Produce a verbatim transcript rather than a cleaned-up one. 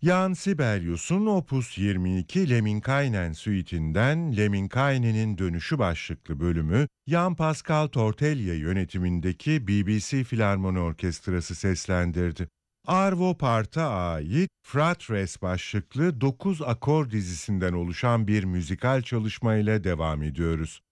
Jan Sibelius'un Opus yirmi iki Lemminkainen Suite'inden Lemminkaine'nin Dönüşü başlıklı bölümü, Jan Pascal Tortelier yönetimindeki B B C Filarmoni Orkestrası seslendirdi. Arvo Part'a ait Fratres başlıklı dokuz akor dizisinden oluşan bir müzikal çalışma ile devam ediyoruz.